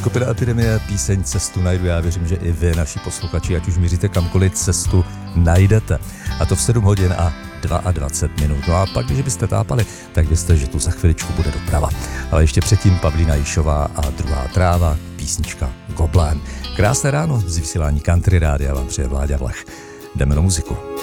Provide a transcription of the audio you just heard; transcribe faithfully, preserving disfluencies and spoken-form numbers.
Skupina Epidemie, píseň Cestu najdu. Já věřím, že i vy, naši posluchači, ať už míříte kamkoliv, cestu najdete. A to v sedm hodin a dvacet dva minut. No a pak, když byste tápali, tak vězte, že tu za chviličku bude doprava. Ale ještě předtím Pavlína Jíšová a Druhá tráva, písnička Goblém. Krásné ráno z vysílání Country Rádia vám přeje Vláďa Vlach. Jdeme do muziku.